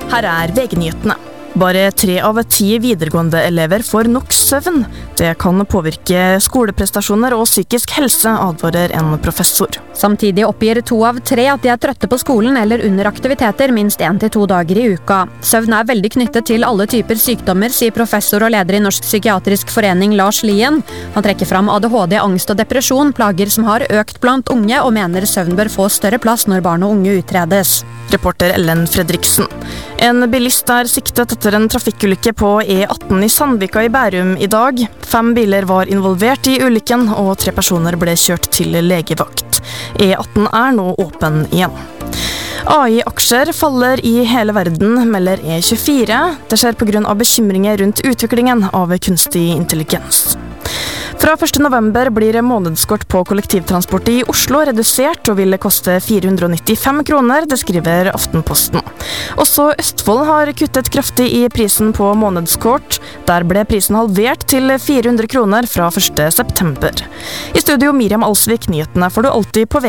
Her VG-nyhetene. Bare 3 av 10 videregående elever får nok søvn. Det kan påvirke skoleprestasjoner og psykisk helse, advarer en professor. Samtidig oppgir 2 av 3 at de er trøtte på skolen eller under aktiviteter minst 1 til 2 dager i uka. Søvn er veldig knyttet til alle typer sykdommer, sier professor og leder i Norsk Psykiatrisk Forening Lars Lien. Han trekker fram ADHD, angst og depresjon, plager som har økt blant unge, og mener søvn bør få større plass når barn og unge utredes. Reporter Ellen Fredriksen. En bilist er siktet etter en trafikkulykke på E18 i Sandvika i Bærum i dag. 5 biler var involvert i ulykken, og 3 personer ble kjørt til legevakt. E18 er nå åpen igjen. AI-aksjer faller i hele verden, melder E24. Det skjer på grunn av bekymringer rundt utviklingen av kunstig intelligens. Fra 1. november blir månedskort på kollektivtransport i Oslo redusert og vil koste 495 kroner, det skriver Aftenposten. Også Østfold har kuttet kraftig i prisen på månedskort. Der ble prisen halvert til 400 kroner fra 1. september. I studio Miriam Alsvik, nyhetene får du alltid på VG.